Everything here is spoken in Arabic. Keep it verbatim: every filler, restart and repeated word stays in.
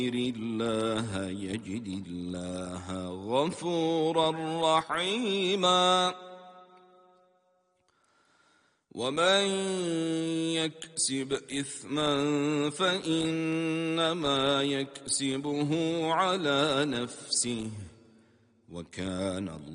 الله يجد الله غفورا رحيما. ومن يكسب إثما فإنما يكسبه على نفسه وكان الله